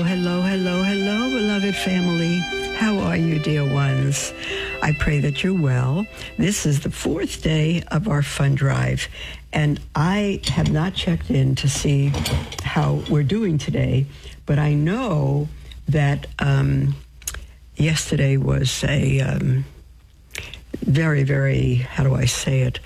Hello, hello, hello, beloved family. How are you, dear ones? I pray that you're well. This is the fourth day of our fund drive, and I have not checked in to see how we're doing today, but I know that yesterday was a very, very, how do I say it,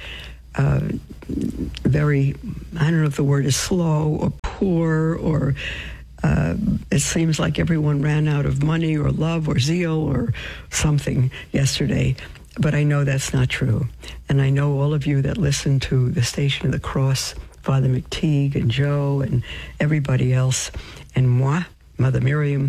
very, I don't know if the word is slow or poor or it seems like everyone ran out of money or love or zeal or something yesterday. But I know that's not true. And I know all of you that listen to the Station of the Cross, Father McTeague and Joe and everybody else, and moi, Mother Miriam,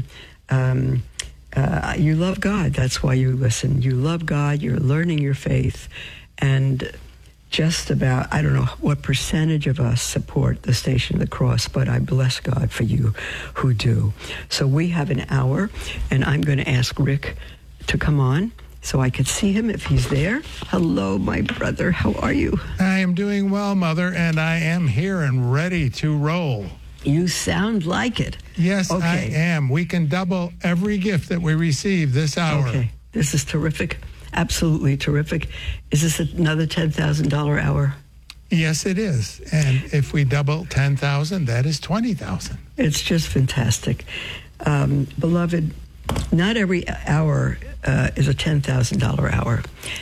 you love God. That's why you listen. You love God. You're learning your faith. And just about, I don't know what percentage of us support the Station of the Cross, but I bless God for you who do. So we have an hour, and I'm going to ask Rick to come on so I could see him if he's there. Hello, my brother. How are you? I am doing well, Mother, and I am here and ready to roll. You sound like it. Yes, okay. I am. We can double every gift that we receive this hour. Okay. This is terrific. Absolutely terrific. Is this another $10,000 hour? Yes, it is. And if we double 10,000, that is 20,000. It's just fantastic. Beloved, not every hour is a $10,000 hour.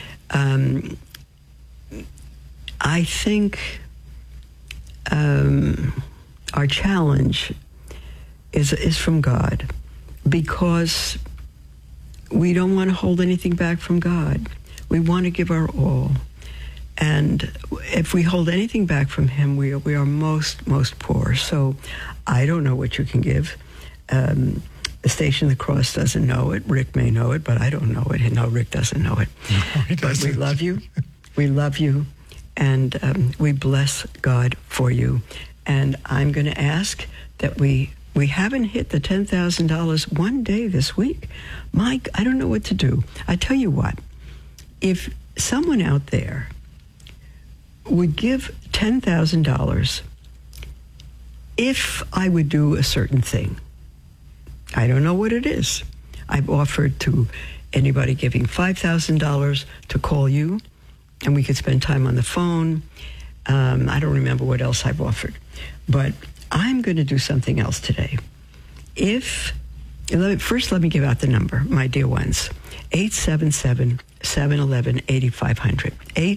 I think our challenge is from God, because we don't want to hold anything back from God. We want to give our all. And if we hold anything back from him, we are most poor. So I don't know what you can give. The Station of the Cross doesn't know it. Rick may know it, but I don't know it. No, Rick doesn't know it. No, he but doesn't. we love you. We love you. And we bless God for you. And I'm going to ask that we haven't hit the $10,000 one day this week. Mike, I don't know what to do. I tell you what, if someone out there would give $10,000 if I would do a certain thing, I don't know what it is. I've offered to anybody giving $5,000 to call you, and we could spend time on the phone. I don't remember what else I've offered, but I'm going to do something else today. First, let me give out the number, my dear ones. 877-711-8500.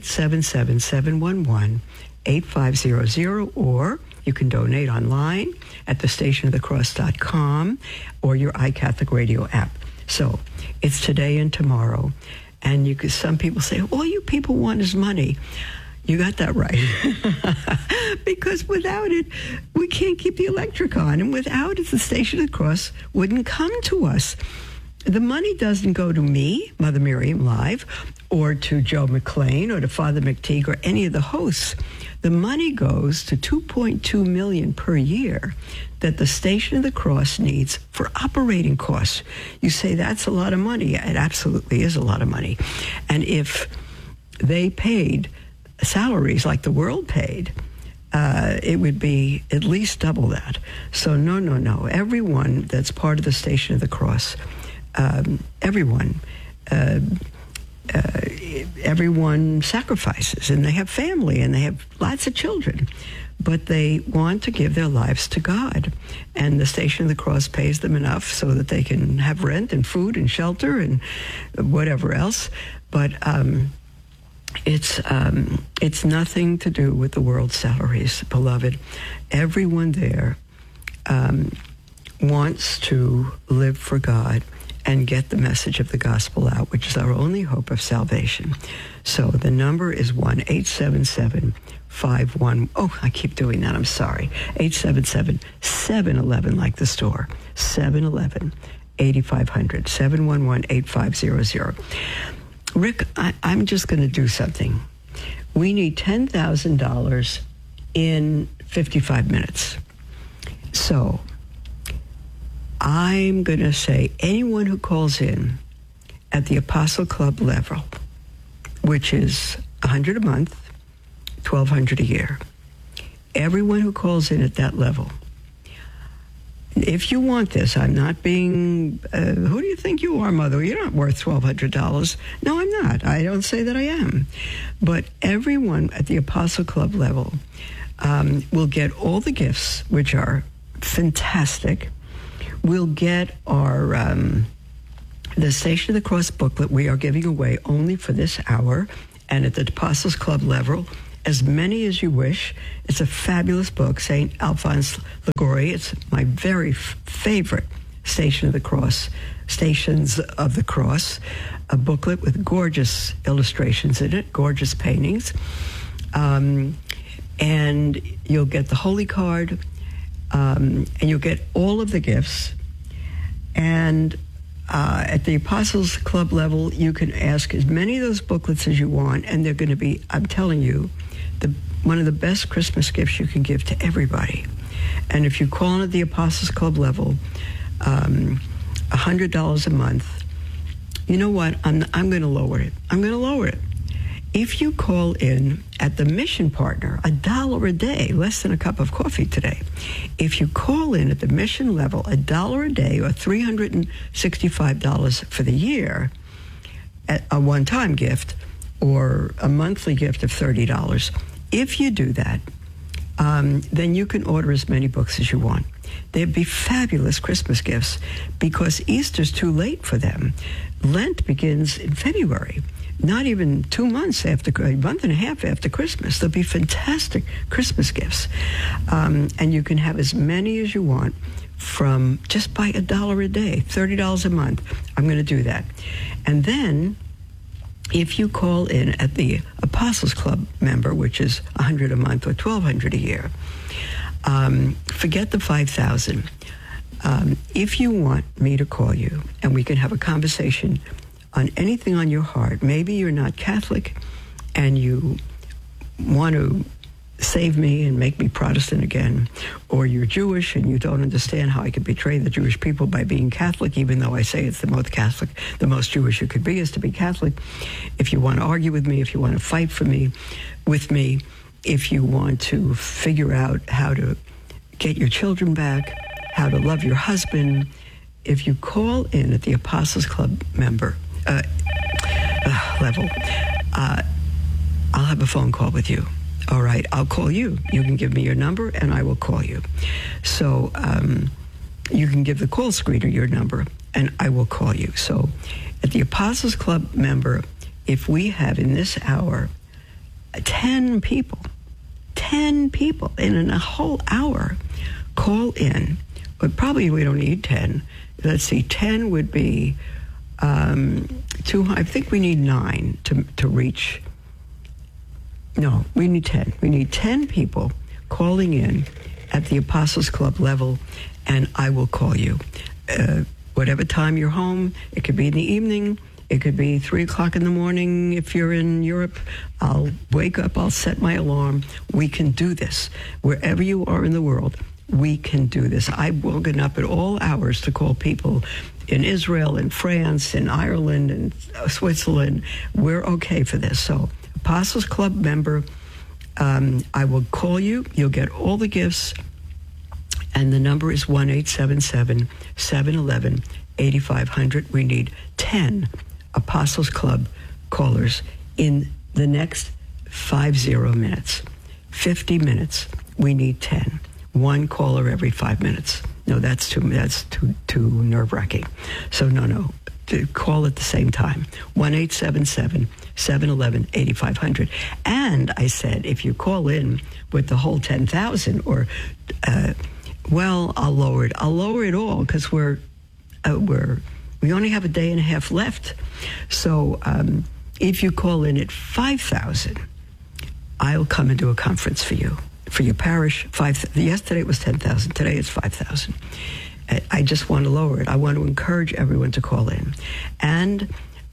877-711-8500. Or you can donate online at thestationofthecross.com or your iCatholic Radio app. So it's today and tomorrow. And some people say, all you people want is money. You got that right. Because without it, we can't keep the electric on. And without it, the Station of the Cross wouldn't come to us. The money doesn't go to me, Mother Miriam Live, or to Joe McLean, or to Father McTeague, or any of the hosts. The money goes to $2.2 million per year that the Station of the Cross needs for operating costs. You say that's a lot of money. It absolutely is a lot of money. And if they paid salaries like the world paid, it would be at least double that. So no. Everyone that's part of the Station of the Cross, everyone sacrifices, and they have family, and they have lots of children, but they want to give their lives to God. And the Station of the Cross pays them enough so that they can have rent and food and shelter and whatever else. But it's nothing to do with the world's salaries, beloved. Everyone there wants to live for God and get the message of the gospel out, which is our only hope of salvation. So the number is 1-877-51... Oh, I keep doing that. I'm sorry. 877-711, like the store. 711-8500. 711-8500. Rick, I'm just going to do something. We need $10,000 in 55 minutes. So I'm going to say anyone who calls in at the Apostle Club level, which is $100 a month, $1,200 a year. Everyone who calls in at that level, if you want this, I'm not being, who do you think you are, Mother? You're not worth $1,200. No, I'm not. I don't say that I am. But everyone at the Apostle Club level will get all the gifts, which are fantastic. We'll get our, the Station of the Cross booklet we are giving away only for this hour, and at the Apostles Club level, as many as you wish. It's a fabulous book, St. Alphonse Liguori. It's my very favorite Stations of the Cross, a booklet with gorgeous illustrations in it, gorgeous paintings. And you'll get the Holy Card, and you'll get all of the gifts. And at the Apostles Club level, you can ask as many of those booklets as you want, and they're going to be, I'm telling you, one of the best Christmas gifts you can give to everybody. And if you call in at the Apostles Club level, $100 a month, you know what? I'm going to lower it. I'm going to lower it. If you call in at the Mission Partner, $1 a day, less than a cup of coffee today. If you call in at the Mission level, $1 a day, or $365 for the year, a one-time gift, or a monthly gift of $30. If you do that, then you can order as many books as you want. They'd be fabulous Christmas gifts because Easter's too late for them. Lent begins in February, not even 2 months after, a month and a half after Christmas. They'll be fantastic Christmas gifts. And you can have as many as you want from just by $1 a day, $30 a month. I'm going to do that. And then if you call in at the Apostles Club member, which is $100 a month or $1,200 a year, forget the $5,000. If you want me to call you and we can have a conversation on anything on your heart, maybe you're not Catholic and you want to save me and make me Protestant again, or you're Jewish and you don't understand how I could betray the Jewish people by being Catholic, even though I say it's the most Catholic, the most Jewish you could be is to be Catholic. If you want to argue with me, if you want to fight with me, if you want to figure out how to get your children back, how to love your husband, if you call in at the Apostles Club member level, I'll have a phone call with you. All right, I'll call you. You can give me your number, and I will call you. So you can give the call screener your number, and I will call you. So at the Apostles Club member, if we have in this hour 10 people in a whole hour call in, but probably we don't need 10. Let's see, 10 would be I think we need 9 to reach. No, we need 10. We need 10 people calling in at the Apostles Club level, and I will call you. Whatever time you're home, it could be in the evening, it could be 3 o'clock in the morning if you're in Europe. I'll wake up, I'll set my alarm. We can do this. Wherever you are in the world, we can do this. I've woken up at all hours to call people in Israel, in France, in Ireland, in Switzerland. We're okay for this. So Apostles Club member, I will call you. You'll get all the gifts. And the number is 1-877-711-8500. We need 10 Apostles Club callers in the next 50 minutes. 50 minutes. We need 10. One caller every 5 minutes. No, that's too nerve-wracking. So no. Call at the same time. 1-877-711-8500. And I said, if you call in with the whole 10,000, or I'll lower it. I'll lower it all because we only have a day and a half left. So if you call in at 5,000, I'll come and do a conference for you, for your parish. Yesterday it was 10,000. Today it's 5,000. I just want to lower it. I want to encourage everyone to call in. And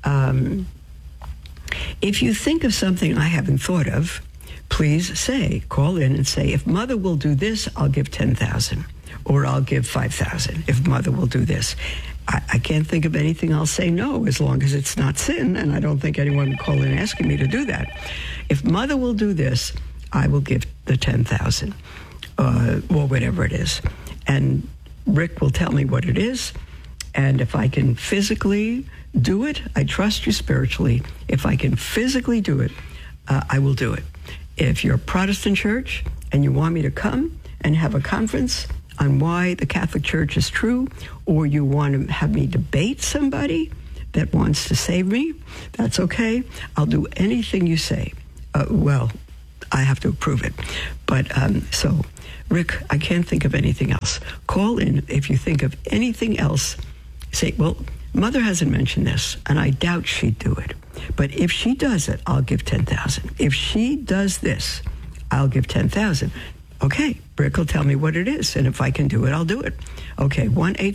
if you think of something I haven't thought of, please call in and say, if Mother will do this, I'll give 10,000, or I'll give 5,000 if Mother will do this. I can't think of anything I'll say no, as long as it's not sin, and I don't think anyone would call in asking me to do that. If Mother will do this, I will give the 10,000, or whatever it is. And Rick will tell me what it is. And if I can physically do it, I trust you spiritually. If I can physically do it, I will do it. If you're a Protestant church and you want me to come and have a conference on why the Catholic Church is true, or you want to have me debate somebody that wants to save me, that's okay. I'll do anything you say. Well, I have to approve it. But so, Rick, I can't think of anything else. Call in if you think of anything else. Say, well, Mother hasn't mentioned this, and I doubt she'd do it. But if she does it, I'll give $10,000. If she does this, I'll give $10,000. Okay, Rick will tell me what it is, and if I can do it, I'll do it. Okay,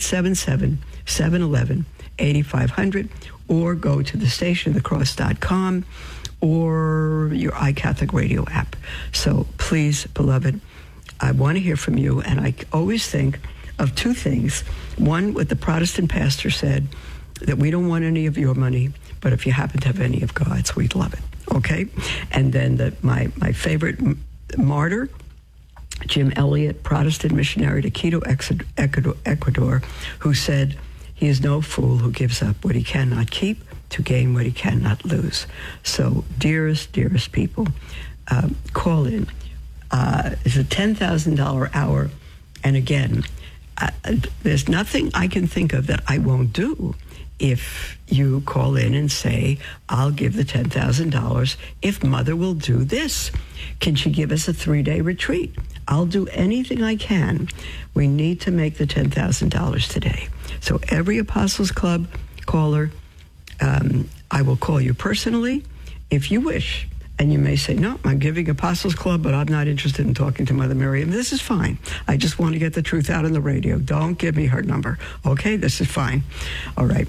1-877-711-8500, or go to thestationofthecross.com or your iCatholic Radio app. So please, beloved, I want to hear from you, and I always think of two things. One, what the Protestant pastor said, that we don't want any of your money, but if you happen to have any of God's, we'd love it. Okay? And then my favorite martyr, Jim Elliot, Protestant missionary to Quito, Ecuador, who said, he is no fool who gives up what he cannot keep to gain what he cannot lose. So, dearest people, call in. It's a $10,000 hour. And again, there's nothing I can think of that I won't do if you call in and say, I'll give the $10,000 if Mother will do this. Can she give us a 3-day retreat? I'll do anything I can. We need to make the $10,000 today. So every Apostles Club caller, I will call you personally if you wish. And you may say, no, I'm giving Apostles Club, but I'm not interested in talking to Mother Mary. And this is fine. I just want to get the truth out on the radio. Don't give me her number. Okay, this is fine. All right,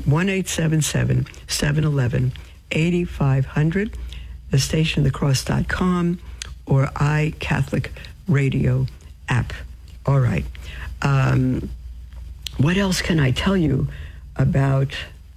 1-877-711-8500, thestationofthecross.com, or iCatholic Radio app. All right. What else can I tell you about,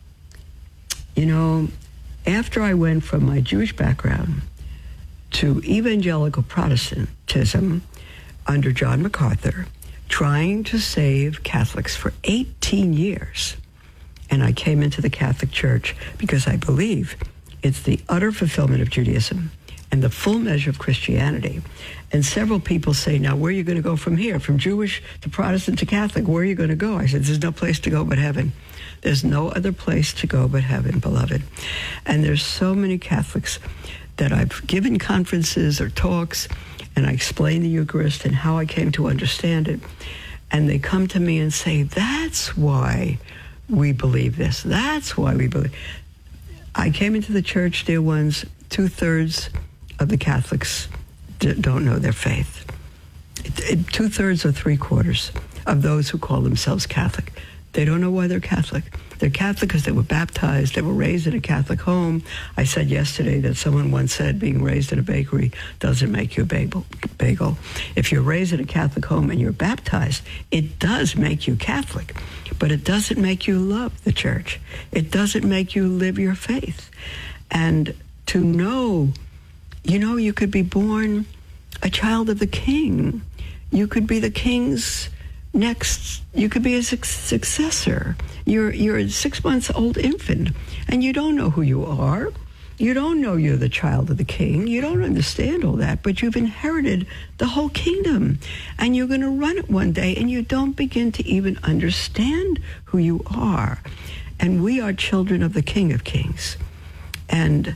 after I went from my Jewish background to evangelical Protestantism under John MacArthur, trying to save Catholics for 18 years. And I came into the Catholic Church because I believe it's the utter fulfillment of Judaism and the full measure of Christianity. And several people say, now, where are you going to go from here? From Jewish to Protestant to Catholic, where are you going to go? I said, there's no place to go but heaven. There's no other place to go but heaven, beloved. And there's so many Catholics that I've given conferences or talks, and I explain the Eucharist and how I came to understand it. And they come to me and say, that's why we believe this. That's why we believe. I came into the church, dear ones, 2/3 of the Catholics don't know their faith. 2/3 or 3/4 of those who call themselves Catholic, they don't know why they're Catholic. They're Catholic because they were baptized, they were raised in a Catholic home. I said yesterday that someone once said being raised in a bakery doesn't make you a bagel. If you're raised in a Catholic home and you're baptized, it does make you Catholic, but it doesn't make you love the church. It doesn't make you live your faith. And to know, you could be born a child of the king. You could be the king's next, you could be a successor. You're a 6-month-old infant, and you don't know who you are. You don't know you're the child of the king. You don't understand all that, but you've inherited the whole kingdom, and you're going to run it one day, and you don't begin to even understand who you are. And we are children of the King of Kings, and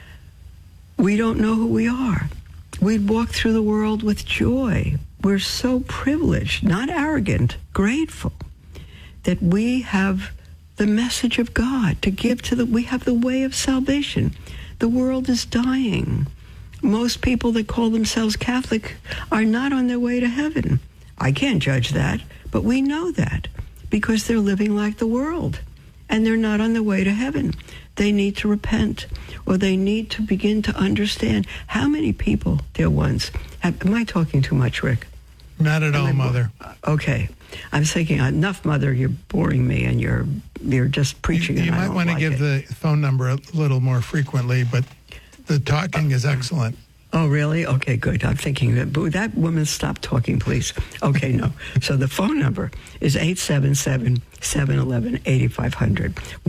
we don't know who we are. We'd walk through the world with joy. We're so privileged, not arrogant, grateful that we have the message of God to give we have the way of salvation. The world is dying. Most people that call themselves Catholic are not on their way to heaven. I can't judge that, but we know that because they're living like the world and they're not on their way to heaven. They need to repent, or they need to begin to understand how many people, dear ones, am I talking too much, Rick? Not at all, Mother. Okay. I'm thinking, enough, Mother, you're boring me, and you're just preaching. You might want to give the phone number a little more frequently, but the talking is excellent. Oh, really? Okay, good. I'm thinking that woman, stop talking, please. Okay, no. So the phone number is 877-711-8500,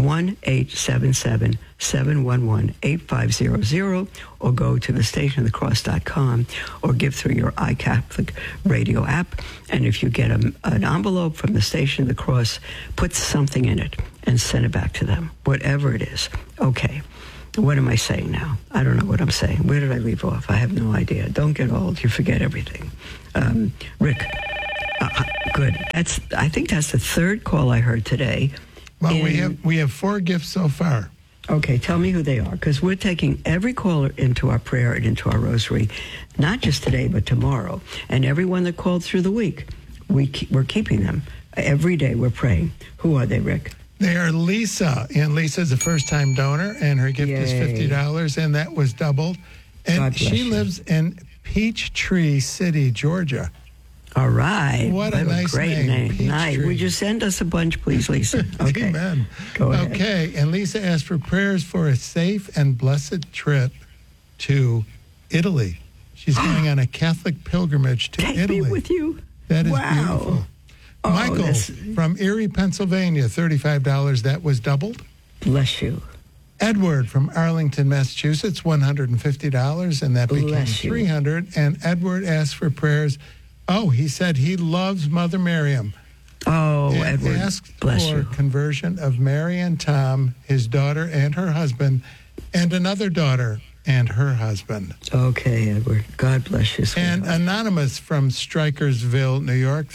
1-877-711-8500, or go to thestationofthecross.com or give through your iCatholic radio app. And if you get an envelope from the Station of the Cross, put something in it and send it back to them, whatever it is. Okay. What am I saying now? I don't know what I'm saying. Where did I leave off? I have no idea. Don't get old. You forget everything. Rick, good. I think that's the third call I heard today. Well, we have 4 gifts so far. Okay, tell me who they are, because we're taking every caller into our prayer and into our rosary, not just today, but tomorrow. And everyone that called through the week, we're keeping them. Every day we're praying. Who are they, Rick? They are Lisa, and Lisa's a first-time donor, and her gift is $50, and that was doubled. And she lives in Peachtree City, Georgia. All right. What a nice great name. Nice. Would Would you send us a bunch, please, Lisa? Okay. Amen. Go ahead. Okay, and Lisa asked for prayers for a safe and blessed trip to Italy. She's going on a Catholic pilgrimage to Italy. Take me with you. That is wow. beautiful. Michael from Erie, Pennsylvania, $35. That was doubled. Bless you. Edward from Arlington, Massachusetts, $150, and that became $300. And Edward asked for prayers. Oh, he said he loves Mother Miriam. Oh, and Edward, asked bless for you. Conversion of Mary and Tom, his daughter and her husband, and another daughter and her husband. Okay, Edward. God bless you, sweetheart. And Anonymous from Strikersville, New York,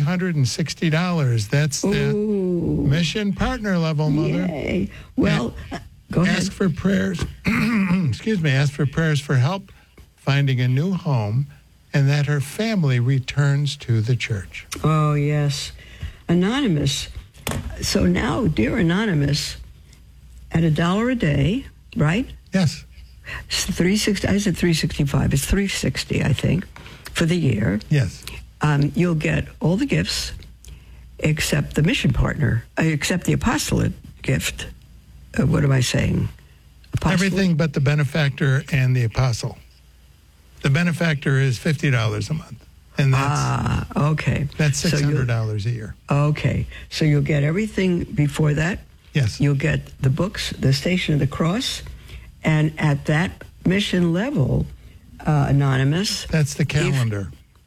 $360. That's the mission partner level, Mother. Yay. Well, go ahead. Ask for prayers. Ask for prayers for help finding a new home and that her family returns to the church. Oh, yes. Anonymous. So now, dear Anonymous, at $1 a day, right? Yes. It's $360. I said $365. It's $360, I think, for the year. Yes. You'll get all the gifts except the mission partner, except the apostolate gift. What am I saying? Apostolate? Everything but the benefactor and the apostle. The benefactor is $50 a month. And that's, okay. That's $600 a year. Okay. So you'll get everything before that. Yes. You'll get the books, the Station of the Cross, and at that mission level, Anonymous. That's the calendar.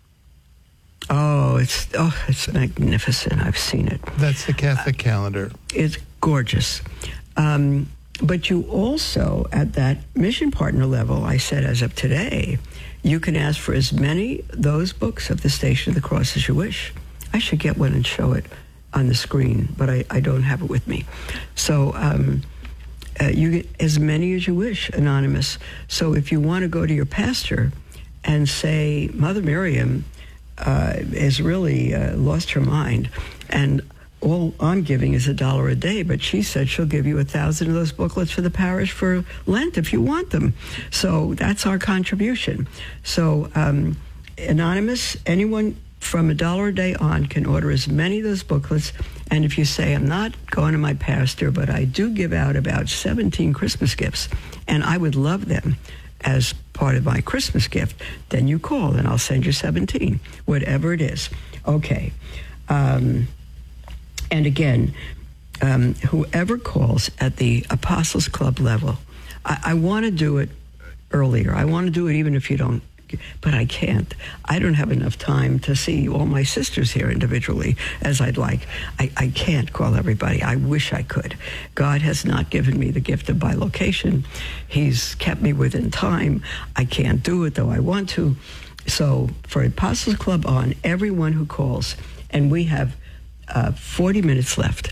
It's magnificent. I've seen it. That's the Catholic calendar. It's gorgeous. But you also, at that mission partner level, I said as of today, you can ask for as many those books of the Station of the Cross as you wish. I should get one and show it on the screen, but I don't have it with me. So you get as many as you wish, Anonymous. So if you want to go to your pastor and say, Mother Miriam has really lost her mind, and all I'm giving is $1 a day, but she said she'll give you 1,000 of those booklets for the parish for Lent if you want them. So that's our contribution. So Anonymous, anyone from $1 a day on can order as many of those booklets. And if you say, I'm not going to my pastor, but I do give out about 17 Christmas gifts, and I would love them as part of my Christmas gift, then you call and I'll send you 17, whatever it is. Okay. And again, whoever calls at the Apostles Club level, I want to do it earlier. I want to do it even if you don't, but I can't. I don't have enough time to see all my sisters here individually as I'd like. I can't call everybody. I wish I could. God has not given me the gift of bilocation. He's kept me within time. I can't do it, though I want to. So for Apostles Club on, everyone who calls, and we have 40 minutes left.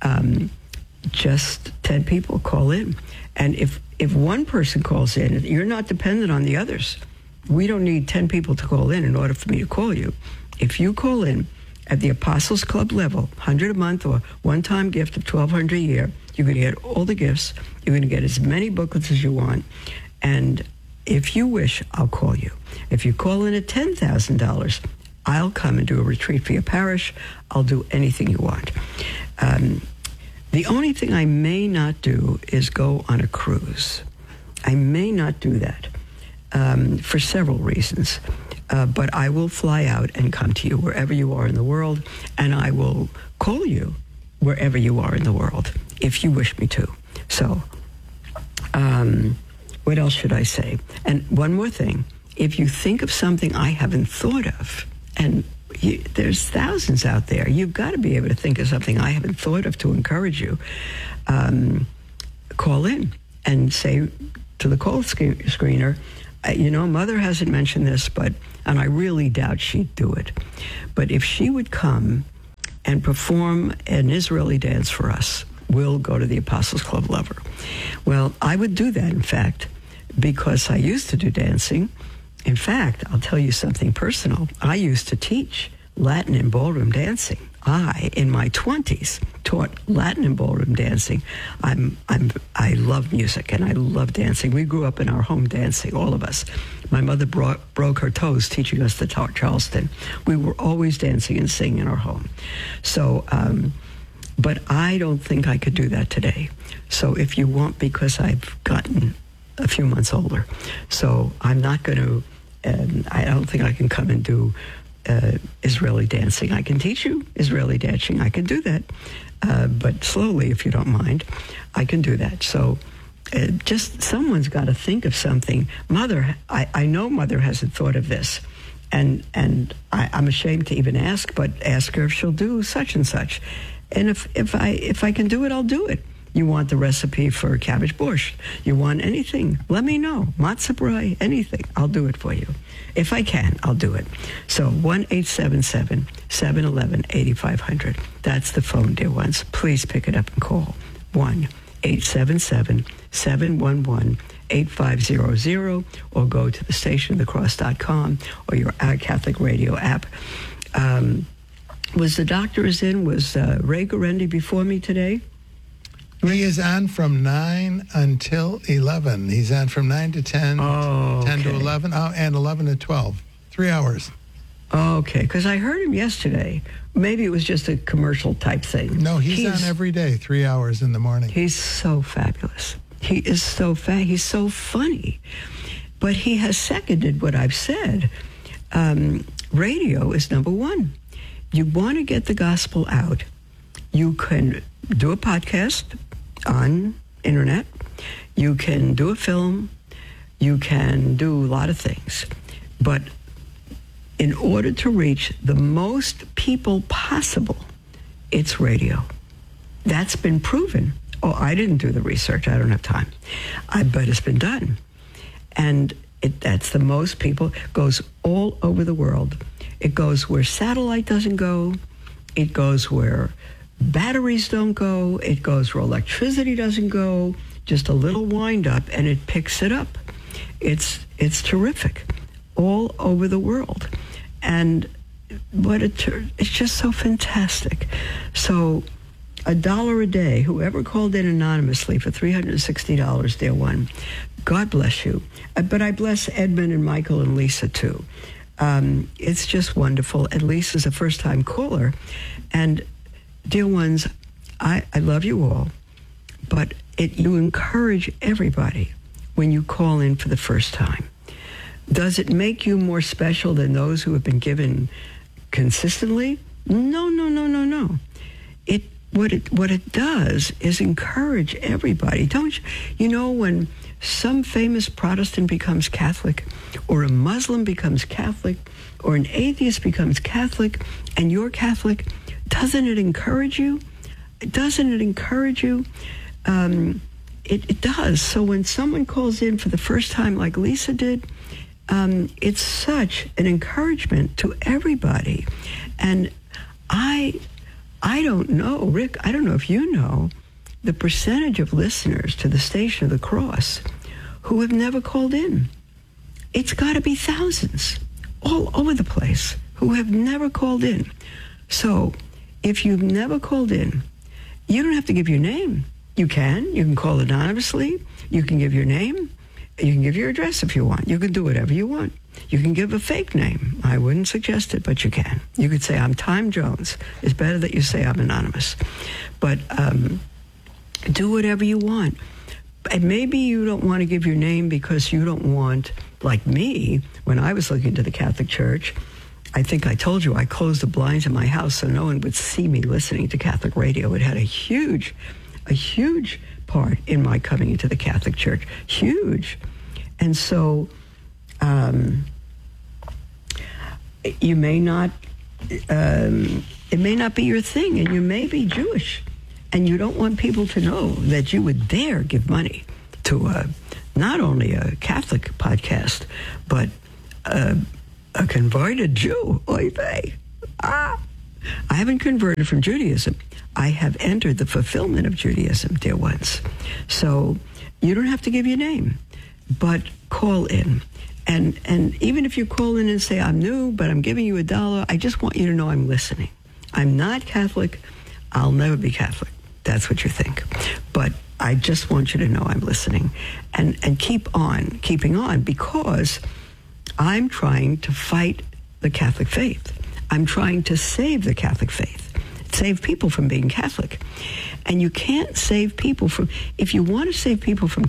Just 10 people call in. And if one person calls in, you're not dependent on the others. We don't need 10 people to call in order for me to call you. If you call in at the Apostles Club level, $100 a month or one-time gift of $1,200 a year, you're going to get all the gifts. You're going to get as many booklets as you want. And if you wish, I'll call you. If you call in at $10,000, I'll come and do a retreat for your parish. I'll do anything you want. The only thing I may not do is go on a cruise. I may not do that. for several reasons. But I will fly out and come to you wherever you are in the world, and I will call you wherever you are in the world if you wish me to. So, what else should I say? And one more thing. If you think of something I haven't thought of, and there's thousands out there, you've got to be able to think of something I haven't thought of to encourage you. Call in and say to the call screener, Mother hasn't mentioned this, and I really doubt she'd do it. But if she would come and perform an Israeli dance for us, we'll go to the Apostles Club Lover. Well, I would do that, in fact, because I used to do dancing. In fact, I'll tell you something personal. I used to teach Latin and ballroom dancing. I, in my 20s, taught Latin and ballroom dancing. I love music and I love dancing. We grew up in our home dancing, all of us. My mother broke her toes teaching us the Charleston. We were always dancing and singing in our home. So, but I don't think I could do that today. So if you want, because I've gotten a few months older, so I'm not going to, I don't think I can come and do Israeli dancing. I can teach you Israeli dancing. I can do that. But slowly, if you don't mind, I can do that. So just someone's got to think of something. Mother, I know Mother hasn't thought of this. And I'm ashamed to even ask, but ask her if she'll do such and such. And if I can do it, I'll do it. You want the recipe for cabbage borscht? You want anything? Let me know. Matzah brei, anything. I'll do it for you. If I can, I'll do it. So 1-877-711-8500. That's the phone, dear ones. Please pick it up and call. 1-877-711-8500, or go to thestationofthecross.com or your Catholic Radio app. Was the doctor in? Was Ray Guarendi before me today? He is on from 9 until 11. He's on from 9 to 10, 10 to 11, and 11 to 12. 3 hours. Okay, because I heard him yesterday. Maybe it was just a commercial type thing. No, he's on every day, 3 hours in the morning. He's so fabulous. He is so he's so funny. But he has seconded what I've said. Radio is number one. You want to get the gospel out, you can do a podcast on internet. You can do a film. You can do a lot of things. But in order to reach the most people possible, it's radio. That's been proven. Oh, I didn't do the research. I don't have time. But it's been done. And that's the most people. It goes all over the world. It goes where satellite doesn't go. It goes where batteries don't go. It goes where electricity doesn't go. Just a little wind up and it picks it up. It's terrific all over the world. And it's just so fantastic. So $1 a day, whoever called in anonymously for $360, dear one, God bless you. But I bless Edmund and Michael and Lisa too. It's just wonderful. And Lisa's a first-time caller. And dear ones, I love you all, but you encourage everybody when you call in for the first time. Does it make you more special than those who have been given consistently? No. What it does is encourage everybody. Don't you know when some famous Protestant becomes Catholic, or a Muslim becomes Catholic, or an atheist becomes Catholic, and you're Catholic, doesn't it encourage you? Doesn't it encourage you? It does. So when someone calls in for the first time like Lisa did, it's such an encouragement to everybody. And I don't know, Rick, I don't know if you know, the percentage of listeners to the Station of the Cross who have never called in. It's got to be thousands all over the place who have never called in. So if you've never called in, you don't have to give your name. You can call anonymously. You can give your name. You can give your address if you want. You can do whatever you want. You can give a fake name. I wouldn't suggest it, but you can. You could say, I'm Time Jones. It's better that you say I'm anonymous. But do whatever you want. And maybe you don't want to give your name because you don't want, like me, when I was looking to the Catholic Church, I think I told you I closed the blinds in my house so no one would see me listening to Catholic radio. It had a huge part in my coming into the Catholic Church. Huge. And so you may not, it may not be your thing, and you may be Jewish, and you don't want people to know that you would dare give money to not only a Catholic podcast, but a converted Jew. Oy vey. I haven't converted from Judaism. I have entered the fulfillment of Judaism, dear ones. So you don't have to give your name, but call in. And even if you call in and say, I'm new, but I'm giving you $1, I just want you to know I'm listening. I'm not Catholic. I'll never be Catholic. That's what you think. But I just want you to know I'm listening. And keep on keeping on, because I'm trying to fight the Catholic faith. I'm trying to save the Catholic faith, save people from being Catholic. And you can't save people from, if you want to save people from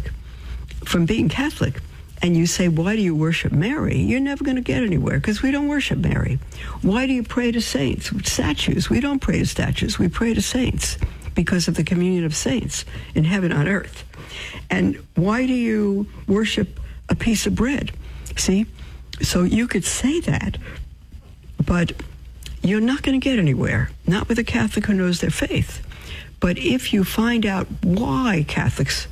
being Catholic, and you say, why do you worship Mary? You're never going to get anywhere, because we don't worship Mary. Why do you pray to saints, statues? We don't pray to statues. We pray to saints because of the communion of saints in heaven on earth. And why do you worship a piece of bread? See? So you could say that, but you're not going to get anywhere, not with a Catholic who knows their faith. But if you find out what Catholics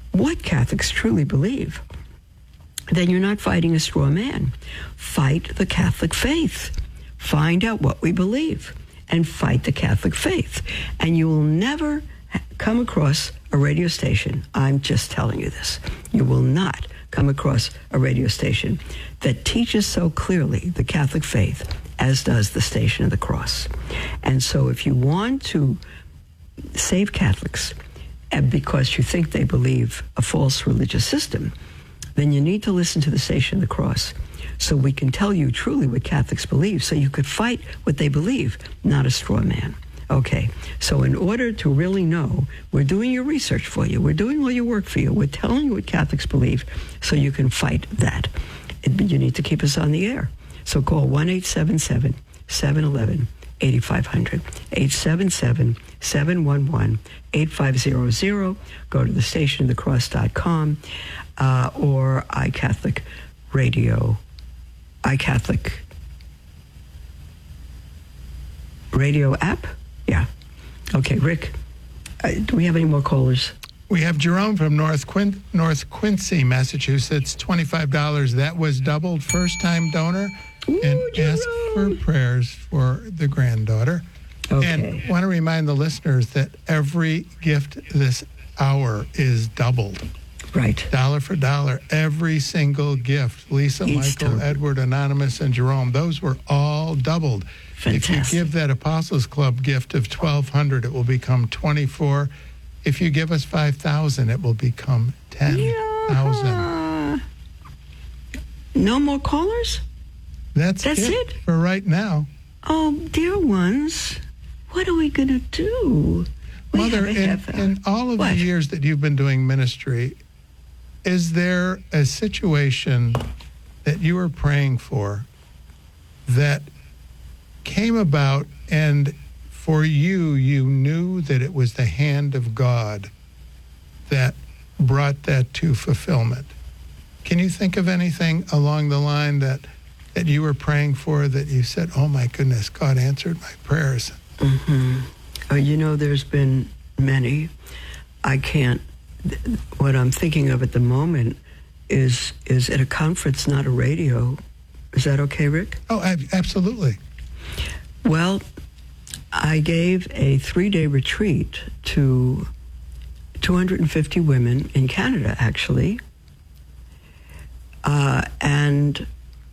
truly believe, then you're not fighting a straw man. Fight the Catholic faith. Find out what we believe and fight the Catholic faith. And you will never come across a radio station, I'm just telling you this, you will not come across a radio station that teaches so clearly the Catholic faith as does the Station of the Cross. And so if you want to save Catholics because you think they believe a false religious system, then you need to listen to the Station of the Cross so we can tell you truly what Catholics believe, so you could fight what they believe, not a straw man. Okay, so in order to really know, we're doing your research for you, we're doing all your work for you, we're telling you what Catholics believe so you can fight that. You need to keep us on the air. So call 1-877-711-8500, 877-711-8500. Go to thestationofthecross.com or iCatholic Radio, iCatholic Radio app? Yeah. Okay, Rick, do we have any more callers? We have Jerome from North Quincy, Massachusetts, $25. That was doubled, first-time donor, and asked for prayers for the granddaughter. Okay. And want to remind the listeners that every gift this hour is doubled. Right. Dollar for dollar, every single gift. Lisa, Michael, Edward, Anonymous, and Jerome, those were all doubled. Fantastic. If you give that Apostles Club gift of $1,200, it will become $24,000. If you give us $5,000, it will become $10,000. No more callers? That's it for right now. Oh, dear ones, what are we going to do? Mother, in all of the years that you've been doing ministry, is there a situation that you were praying for that came about, and for you, you knew that it was the hand of God that brought that to fulfillment? Can you think of anything along the line that you were praying for that you said, oh my goodness, God answered my prayers? Mm-hmm. There's been many. What I'm thinking of at the moment is at a conference, not a radio. Is that okay, Rick? Oh, absolutely. Well, I gave a 3-day retreat to 250 women in Canada, actually. And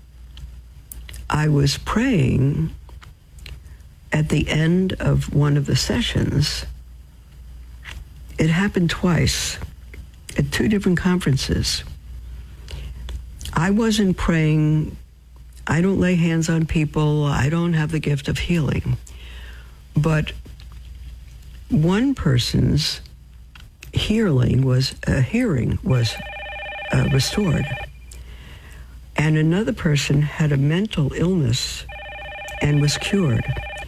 I was praying at the end of one of the sessions. It happened twice at 2 different conferences. I wasn't praying. I don't lay hands on people. I don't have the gift of healing. But one person's hearing was restored. And another person had a mental illness and was cured.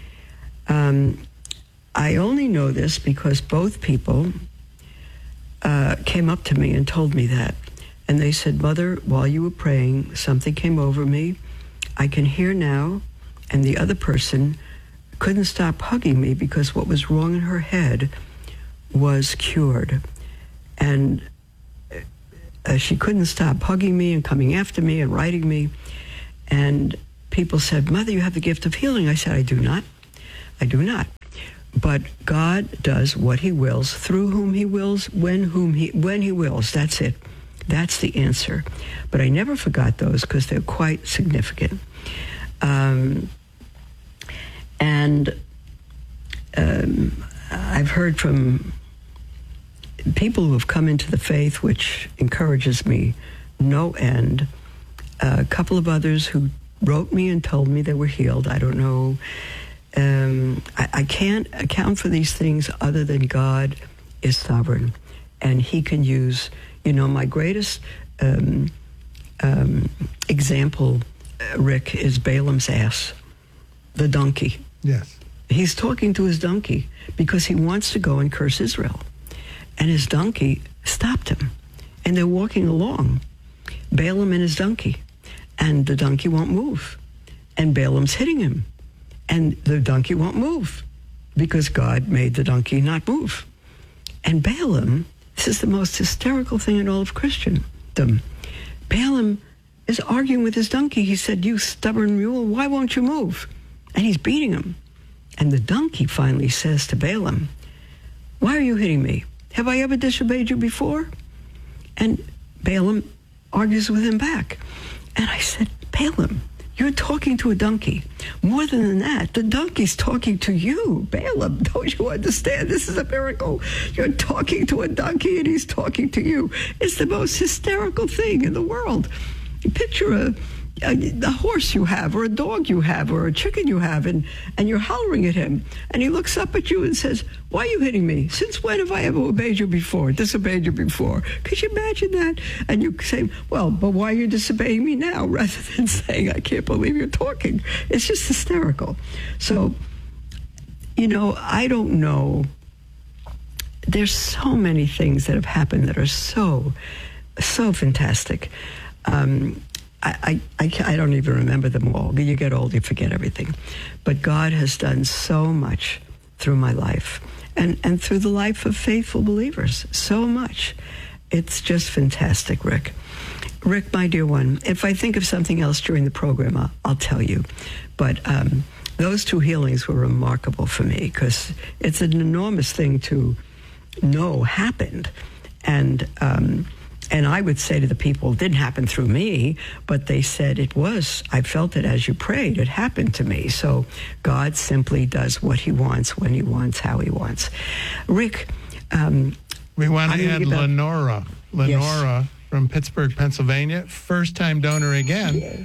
I only know this because both people came up to me and told me that. And they said, Mother, while you were praying, something came over me. I can hear now. And the other person couldn't stop hugging me because what was wrong in her head was cured. And she couldn't stop hugging me and coming after me and writing me. And people said, Mother, you have the gift of healing. I said, I do not. I do not. But God does what he wills, through whom he wills, when he wills. That's it. That's the answer. But I never forgot those because they're quite significant. I've heard from people who have come into the faith, which encourages me no end. A couple of others who wrote me and told me they were healed. I don't know. I can't account for these things other than God is sovereign, and he can use, my greatest example, Rick, is Balaam's ass, the donkey. Yes. He's talking to his donkey because he wants to go and curse Israel. And his donkey stopped him. And they're walking along, Balaam and his donkey. And the donkey won't move. And Balaam's hitting him. And the donkey won't move because God made the donkey not move. And Balaam, this is the most hysterical thing in all of Christendom. Balaam is arguing with his donkey. He said, you stubborn mule, why won't you move? And he's beating him. And the donkey finally says to Balaam, why are you hitting me? Have I ever disobeyed you before? And Balaam argues with him back. And I said, Balaam, you're talking to a donkey. More than that, the donkey's talking to you. Balaam, don't you understand? This is a miracle. You're talking to a donkey and he's talking to you. It's the most hysterical thing in the world. Picture a horse you have, or a dog you have, or a chicken you have, and you're hollering at him. And he looks up at you and says, why are you hitting me? Since when have I ever disobeyed you before? Could you imagine that? And you say, well, but why are you disobeying me now? Rather than saying, I can't believe you're talking. It's just hysterical. So, I don't know. There's so many things that have happened that are so fantastic. I don't even remember them all. You get old, you forget everything. But God has done so much through my life and through the life of faithful believers. So much. It's just fantastic, Rick. Rick, my dear one, if I think of something else during the program, I'll tell you. But those two healings were remarkable for me because it's an enormous thing to know happened. And I would say to the people, it didn't happen through me, but they said it was. I felt it as you prayed. It happened to me. So God simply does what he wants, when he wants, how he wants. Rick. We want to add Lenora. Lenora, yes, from Pittsburgh, Pennsylvania. First-time donor again,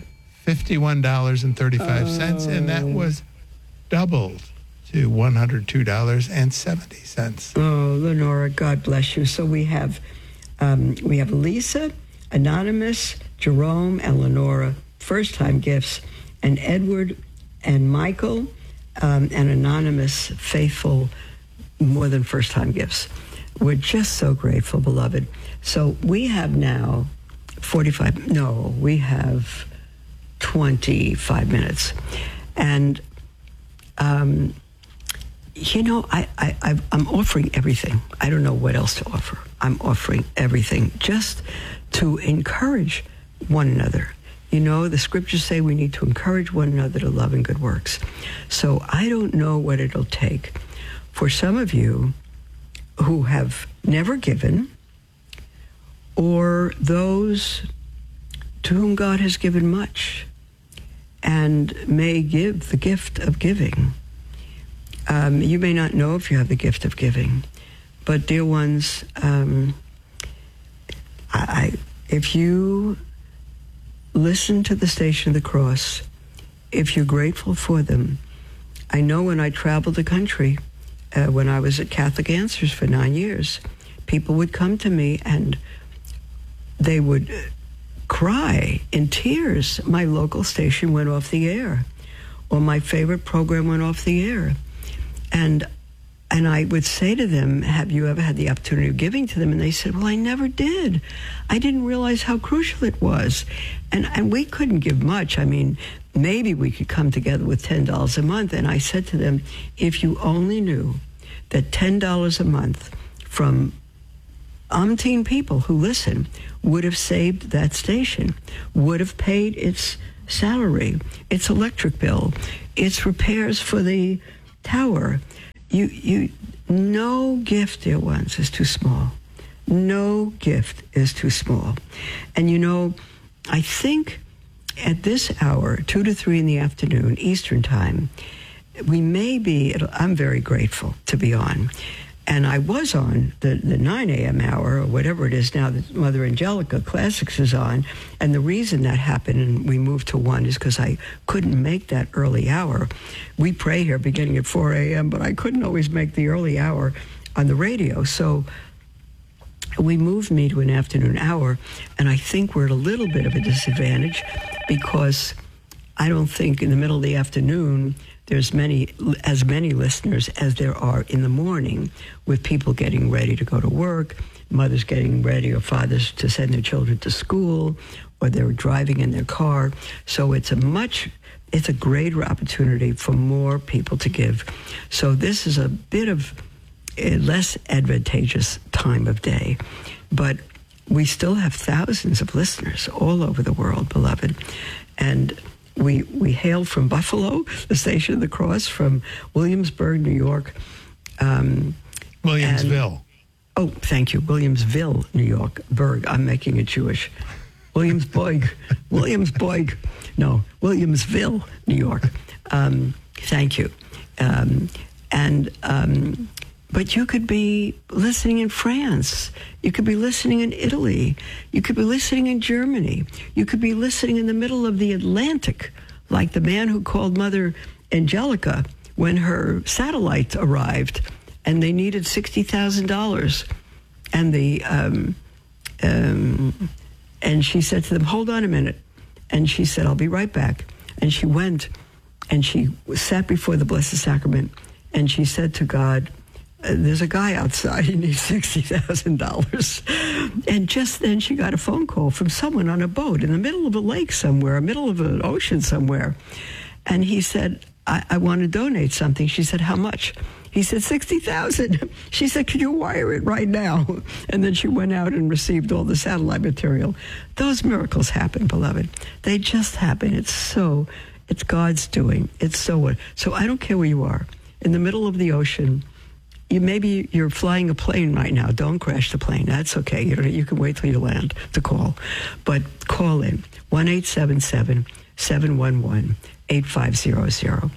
$51.35. And that was doubled to $102.70. Oh, Lenora, God bless you. So we have Lisa, Anonymous, Jerome, and Lenora, first-time gifts, and Edward and Michael, and Anonymous, faithful, more than first-time gifts. We're just so grateful, beloved. So we have now we have 25 minutes. And, I'm offering everything. I don't know what else to offer. I'm offering everything just to encourage one another. The scriptures say we need to encourage one another to love and good works. So I don't know what it'll take for some of you who have never given, or those to whom God has given much and may give the gift of giving. You may not know if you have the gift of giving, but dear ones, if you listen to the Station of the Cross, if you're grateful for them, I know when I traveled the country, when I was at Catholic Answers for 9 years, people would come to me and they would cry in tears. My local station went off the air, or my favorite program went off the air. And I would say to them, have you ever had the opportunity of giving to them? And they said, well, I never did. I didn't realize how crucial it was. And we couldn't give much. I mean, maybe we could come together with $10 a month. And I said to them, if you only knew that $10 a month from umpteen people who listen would have saved that station, would have paid its salary, its electric bill, its repairs for the tower. No gift, dear ones, is too small. No gift is too small. And I think at this hour, 2 to 3 in the afternoon, Eastern time, we may be, I'm very grateful to be on. And I was on the 9 a.m. hour, or whatever it is now that Mother Angelica Classics is on. And the reason that happened and we moved to 1 is because I couldn't make that early hour. We pray here beginning at 4 a.m., but I couldn't always make the early hour on the radio. So we moved me to an afternoon hour, and I think we're at a little bit of a disadvantage because I don't think in the middle of the afternoon there's as many listeners as there are in the morning, with people getting ready to go to work, mothers getting ready, or fathers to send their children to school, or they're driving in their car. So it's a greater opportunity for more people to give. So this is a bit of a less advantageous time of day, but we still have thousands of listeners all over the world, beloved. And we hail from Buffalo, the Station of the Cross, from Williamsburg, New York. Williamsville. Thank you. Williamsville, New York. Berg. I'm making it Jewish. Williamsburg. No, Williamsville, New York. Thank you. But you could be listening in France. You could be listening in Italy. You could be listening in Germany. You could be listening in the middle of the Atlantic, like the man who called Mother Angelica when her satellite arrived and they needed $60,000. And she said to them, hold on a minute. And she said, I'll be right back. And she went and she sat before the Blessed Sacrament and she said to God, there's a guy outside, he needs $60,000. And just then she got a phone call from someone on a boat in the middle of a lake somewhere, middle of an ocean somewhere. And he said, I want to donate something. She said, how much? He said, $60,000. She said, can you wire it right now? And then she went out and received all the satellite material. Those miracles happen, beloved. They just happen. It's God's doing. So I don't care where you are. In the middle of the ocean, maybe you're flying a plane right now. Don't crash the plane. That's okay. You can wait till you land to call. But call in 1-877-711-8500,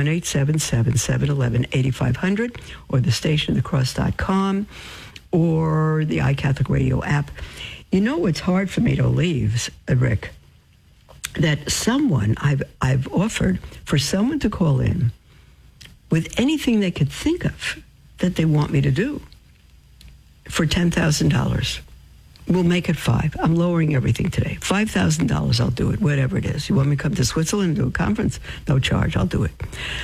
1-877-711-8500, or the stationofthecross.com, or the iCatholic Radio app. You know what's hard for me to leave, Rick? That someone, I've offered for someone to call in with anything they could think of that they want me to do for $10,000. We'll make it 5. I'm lowering everything today. $5,000, I'll do it, whatever it is. You want me to come to Switzerland and do a conference? No charge, I'll do it.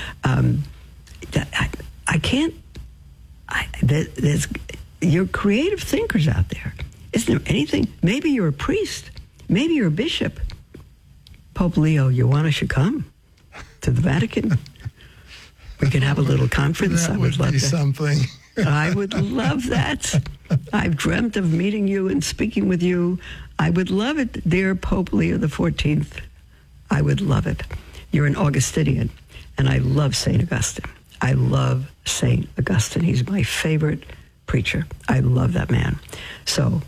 I can't. You're creative thinkers out there. Isn't there anything? Maybe you're a priest. Maybe you're a bishop. Pope Leo, you want us to come to the Vatican? We could have a little conference. That would love something. I would love that. I've dreamt of meeting you and speaking with you. I would love it, dear Pope Leo XIV. I would love it. You're an Augustinian, and I love St. Augustine. I love St. Augustine. He's my favorite preacher. I love that man. So,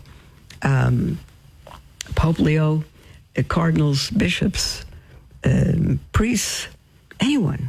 Pope Leo, cardinals, bishops, priests, anyone.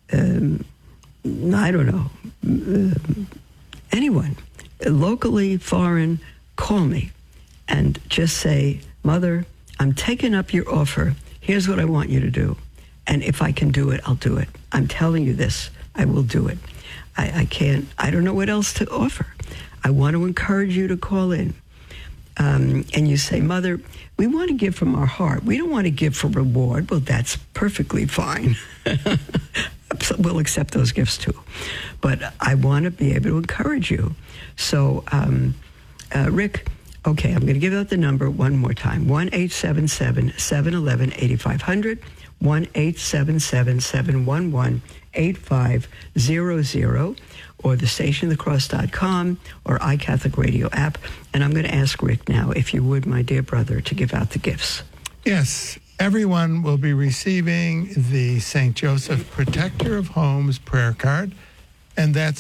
I don't know, anyone, locally, foreign, call me and just say, Mother, I'm taking up your offer. Here's what I want you to do. And if I can do it, I'll do it. I'm telling you this, I will do it. I don't know what else to offer. I want to encourage you to call in. And you say, Mother, we want to give from our heart. We don't want to give for reward. Well, that's perfectly fine. We'll accept those gifts too. But I want to be able to encourage you. So, Rick, okay, I'm going to give out the number one more time. 1-877-711-8500, 1-877-711-8500, or the stationofthecross.com or iCatholic Radio app. And I'm going to ask Rick now, if you would, my dear brother, to give out the gifts. Yes. Everyone will be receiving the St. Joseph Protector of Homes prayer card, and that's